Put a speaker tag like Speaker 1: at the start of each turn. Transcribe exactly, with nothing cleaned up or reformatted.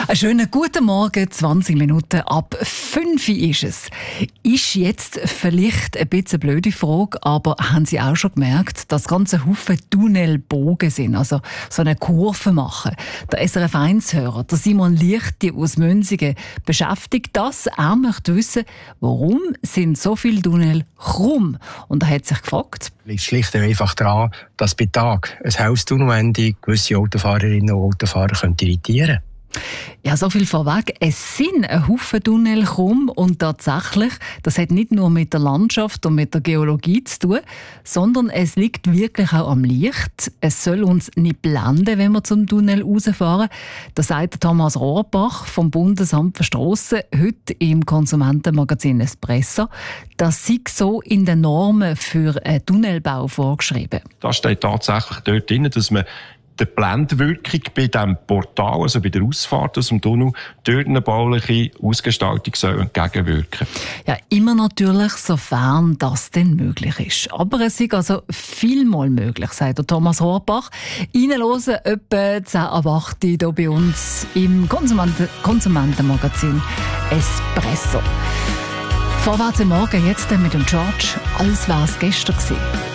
Speaker 1: Einen schönen guten Morgen, zwanzig Minuten ab fünf ist es. Ist jetzt vielleicht ein bisschen eine blöde Frage, aber haben Sie auch schon gemerkt, dass ganze Haufen Tunnelbogen sind, also so eine Kurve machen? Der S R F eins-Hörer, der Simon Lichti aus Münzigen, beschäftigt das. Er möchte wissen, warum sind so viele Tunnel krumm? Und er hat sich gefragt.
Speaker 2: Es liegt schlicht und einfach daran, dass bei Tag ein Haustunnelende gewisse Autofahrerinnen und Autofahrer irritieren können.
Speaker 1: Ja, so viel vorweg. Es sind ein Haufen Tunnel krumm und tatsächlich, das hat nicht nur mit der Landschaft und mit der Geologie zu tun, sondern es liegt wirklich auch am Licht. Es soll uns nicht blenden, wenn wir zum Tunnel rausfahren. Das sagt Thomas Rohrbach vom Bundesamt für Strassen heute im Konsumentenmagazin Espresso. Das sei so in den Normen für einen Tunnelbau vorgeschrieben.
Speaker 3: Da steht tatsächlich dort drin, dass man der Blendwirkung bei diesem Portal, also bei der Ausfahrt aus dem Tunnel, durch eine bauliche Ausgestaltung soll entgegenwirken.
Speaker 1: Ja, immer natürlich, sofern das denn möglich ist. Aber es ist also vielmal möglich, sagt der Thomas Rohrbach. Reinhören etwa zehn ab acht hier bei uns im Konsumenten- Konsumentenmagazin Espresso. Vorwärts im Morgen, jetzt mit dem George, als wäre es gestern gewesen.